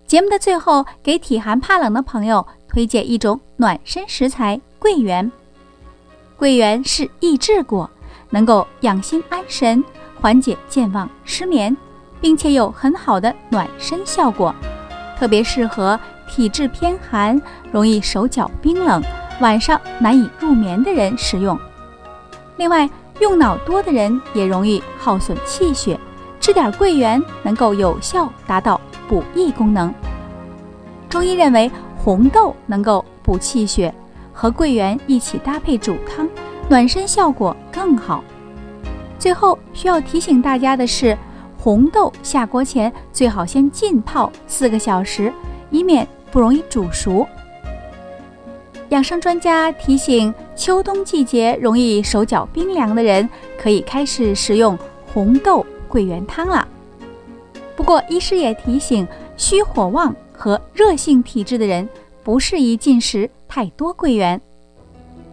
节目的最后，给体寒怕冷的朋友推荐一种暖身食材——桂圆。桂圆是益智果，能够养心安神，缓解健忘、失眠，并且有很好的暖身效果，特别适合体质偏寒、容易手脚冰冷、晚上难以入眠的人食用。另外，用脑多的人也容易耗损气血，吃点桂圆能够有效达到补益功能。中医认为红豆能够补气血，和桂圆一起搭配煮汤，暖身效果更好。最后需要提醒大家的是，红豆下锅前最好先浸泡4个小时，以免不容易煮熟。养生专家提醒，秋冬季节容易手脚冰凉的人可以开始食用红豆桂圆汤了。不过医师也提醒，虚火旺和热性体质的人不适宜进食太多桂圆。